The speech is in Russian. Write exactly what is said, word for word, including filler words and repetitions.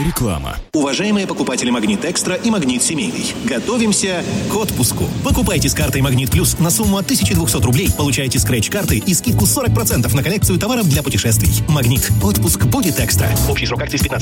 Реклама. Уважаемые покупатели «Магнит Экстра» и «Магнит Семейный», готовимся к отпуску. Покупайте с картой «Магнит Плюс» на сумму от тысяча двести рублей, получаете скретч-карты и скидку сорок процентов на коллекцию товаров для путешествий. «Магнит». Отпуск будет экстра. Общий срок акции с пятнадцатого